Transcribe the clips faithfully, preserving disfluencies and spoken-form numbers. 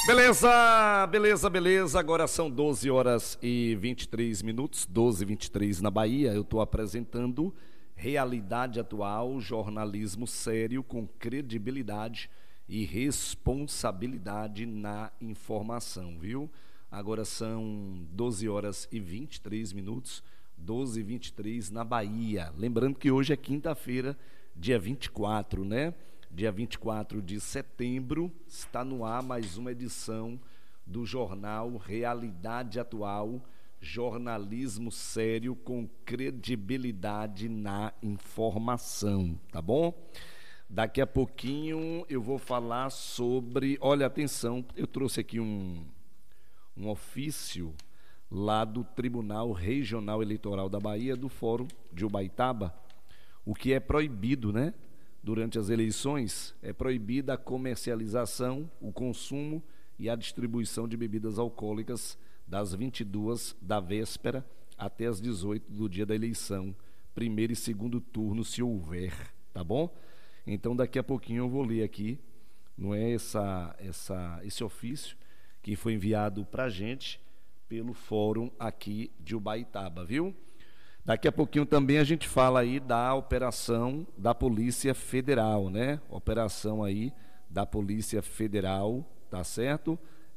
Beleza, beleza, beleza. Agora são doze horas e vinte e três minutos, doze e vinte e três na Bahia. Eu estou apresentando Realidade Atual, jornalismo sério com credibilidade e responsabilidade na informação, viu? Agora são doze horas e vinte e três minutos, doze e vinte e três na Bahia. Lembrando que hoje é quinta-feira, dia vinte e quatro, né? Dia vinte e quatro de setembro, está no ar mais uma edição do jornal Realidade Atual, jornalismo sério com credibilidade na informação, tá bom? Daqui a pouquinho eu vou falar sobre, olha, atenção, eu trouxe aqui um, um ofício lá do Tribunal Regional Eleitoral da Bahia, do Fórum de Ubaitaba, o que é proibido, né? Durante as eleições, é proibida a comercialização, o consumo e a distribuição de bebidas alcoólicas das vinte e duas da véspera até as dezoito do dia da eleição, primeiro e segundo turno, se houver, tá bom? Então, daqui a pouquinho eu vou ler aqui, não é essa, essa, esse ofício que foi enviado para a gente pelo fórum aqui de Ubaitaba, viu? Daqui a pouquinho também a gente fala aí da operação da Polícia Federal, né? Operação aí da Polícia Federal, tá certo?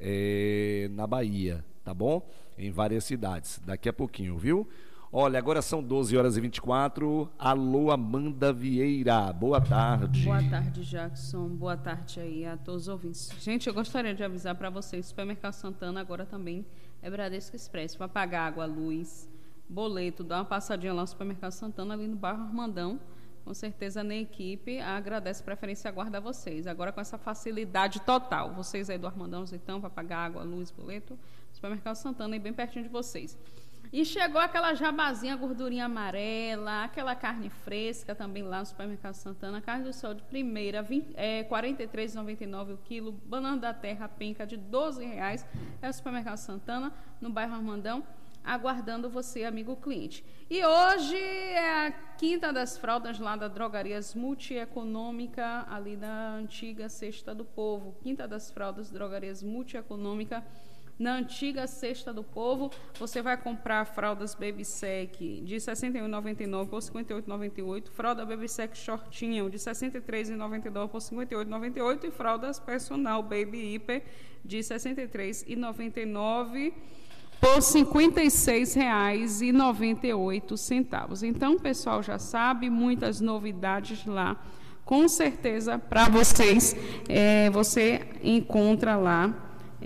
É, na Bahia, tá bom? Em várias cidades. Daqui a pouquinho, viu? Olha, agora são doze horas e vinte e quatro. Alô, Amanda Vieira. Boa tarde. Boa tarde, Jackson. Boa tarde aí a todos os ouvintes. Gente, eu gostaria de avisar para vocês, o Supermercado Santana agora também é Bradesco Expresso. Para pagar água, luz, boleto, dá uma passadinha lá no Supermercado Santana, ali no bairro Armandão. Com certeza, na equipe, agradece a preferência e aguarda vocês. Agora, com essa facilidade total. Vocês aí do Armandão, então, para pagar água, luz, boleto, Supermercado Santana, aí bem pertinho de vocês. E chegou aquela jabazinha, gordurinha amarela, aquela carne fresca também lá no Supermercado Santana. Carne do sol de primeira, vinte, é, quarenta e três reais e noventa e nove centavos o quilo. Banana da terra, penca, de doze reais. É o Supermercado Santana, no bairro Armandão, aguardando você, amigo cliente. E hoje é a quinta das fraldas lá da Drogarias Multieconômica, ali na antiga Cesta do Povo. Quinta das fraldas, Drogarias Multieconômica, na antiga Cesta do Povo. Você vai comprar fraldas Baby Sec de sessenta e um reais e noventa e nove centavos por cinquenta e oito reais e noventa e oito centavos, fralda Baby Sec Shortinho de sessenta e três reais e noventa e nove centavos por cinquenta e oito reais e noventa e oito centavos e fraldas Personal Baby Hiper de sessenta e três reais e noventa e nove centavos por cinquenta e seis reais e noventa e oito centavos. Então, o pessoal já sabe, muitas novidades lá. Com certeza, para vocês, é, você encontra lá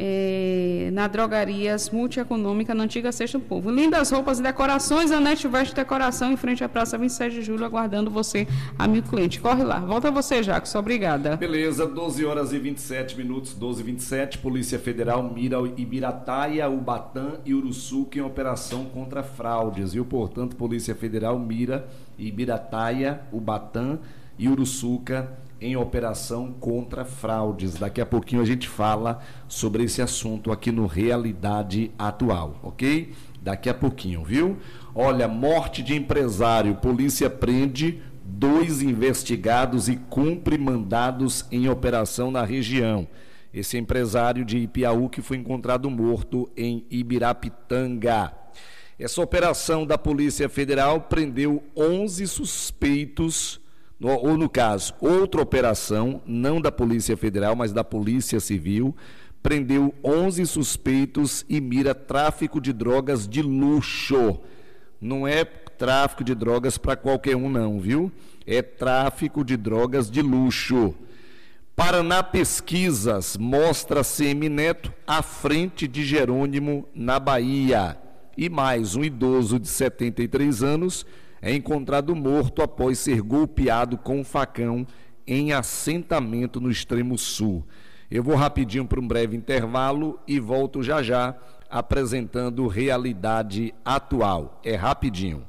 é, na Drogarias Multieconômica, na antiga Cesta do Povo. Lindas roupas e decorações, a Net Veste Decoração, em frente à Praça vinte e sete de julho, aguardando você, amigo cliente. Corre lá. Volta você, Jackson. Obrigada. Beleza, doze horas e vinte e sete minutos, doze e vinte e sete. Polícia Federal mira Ibirataia, Ubatã e Uruçuca em operação contra fraudes, viu? Portanto, Polícia Federal mira Ibirataia, Ubatã e Uruçuca em operação contra fraudes. Daqui a pouquinho a gente fala sobre esse assunto aqui no Realidade Atual, ok? Daqui a pouquinho, viu? Olha, morte de empresário. Polícia prende dois investigados e cumpre mandados em operação na região. Esse empresário de Ipiaú que foi encontrado morto em Ibirapitanga. Essa operação da Polícia Federal prendeu onze suspeitos, ou no caso, outra operação, não da Polícia Federal, mas da Polícia Civil, prendeu onze suspeitos e mira tráfico de drogas de luxo. Não é tráfico de drogas para qualquer um não, viu? É tráfico de drogas de luxo. Paraná Pesquisas mostra Semineto à frente de Jerônimo na Bahia. E mais, um idoso de setenta e três anos é encontrado morto após ser golpeado com um facão em assentamento no extremo sul. Eu vou rapidinho para um breve intervalo e volto já já apresentando Realidade Atual. É rapidinho.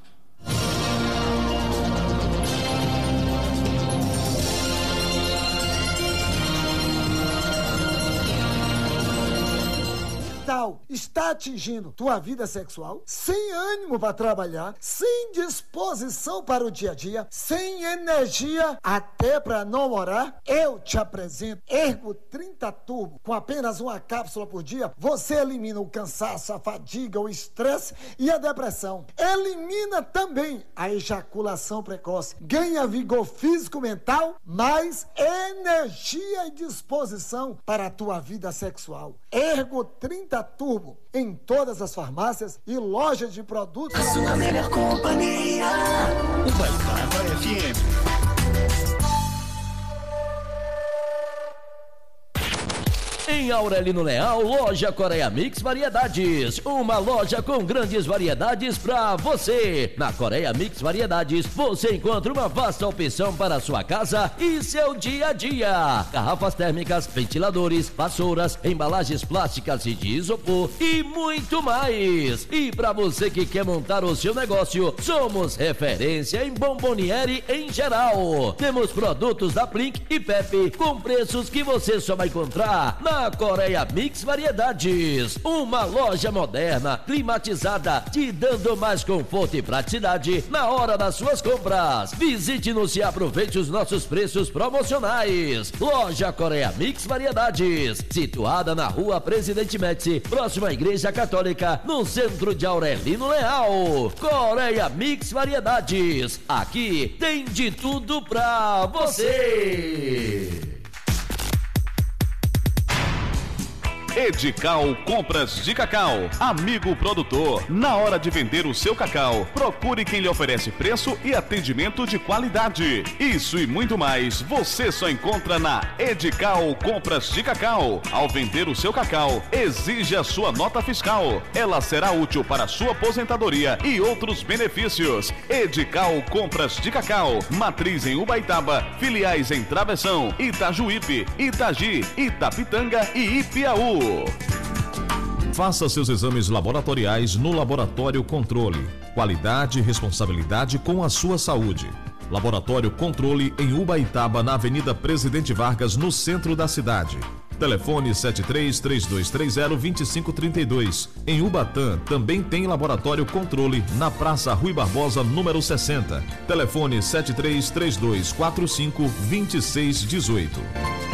cacau está atingindo tua vida sexual? Sem ânimo para trabalhar, sem disposição para o dia a dia, sem energia até para namorar? Eu te apresento Ergo trinta Turbo. Com apenas uma cápsula por dia, você elimina o cansaço, a fadiga, o estresse e a depressão. Elimina também a ejaculação precoce. Ganha vigor físico, mental, mais energia e disposição para a tua vida sexual. Ergo trinta Turbo, em todas as farmácias e lojas de produtos. A sua melhor companhia. Ubaitaba F M. Em Aurelino Leal, loja Coreia Mix Variedades. Uma loja com grandes variedades para você. Na Coreia Mix Variedades, você encontra uma vasta opção para a sua casa e seu dia a dia. Garrafas térmicas, ventiladores, vassouras, embalagens plásticas e de isopor e muito mais. E para você que quer montar o seu negócio, somos referência em bomboniere em geral. Temos produtos da Plink e Pepe com preços que você só vai encontrar na Coreia Mix Variedades, uma loja moderna, climatizada, te dando mais conforto e praticidade na hora das suas compras. Visite-nos e aproveite os nossos preços promocionais. Loja Coreia Mix Variedades, situada na Rua Presidente Médici, próxima à Igreja Católica, no centro de Aurelino Leal. Coreia Mix Variedades, aqui tem de tudo pra você. Edical Compras de Cacau. Amigo produtor, na hora de vender o seu cacau, procure quem lhe oferece preço e atendimento de qualidade. Isso e muito mais você só encontra na Edical Compras de Cacau. Ao vender o seu cacau, exige a sua nota fiscal. Ela será útil para a sua aposentadoria e outros benefícios. Edical Compras de Cacau. Matriz em Ubaitaba, filiais em Travessão, Itajuípe, Itagi, Itapitanga e Ipiaú. Faça seus exames laboratoriais no Laboratório Controle. Qualidade e responsabilidade com a sua saúde. Laboratório Controle em Ubaitaba, na Avenida Presidente Vargas, no centro da cidade. Telefone sete três três dois três zero dois cinco três dois. Em Ubatã também tem Laboratório Controle na Praça Rui Barbosa, número sessenta. Telefone sete três três dois quatro cinco dois seis um oito.